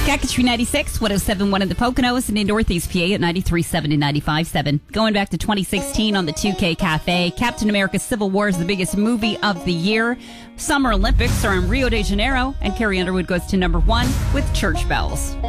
Country 96, 107.1 in the Poconos and in Northeast PA at 93.7 and 95.7. Going back to 2016 on the 2K Cafe, Captain America Civil War is the biggest movie of the year. Summer Olympics are in Rio de Janeiro, and Carrie Underwood goes to number 1 with Church Bells.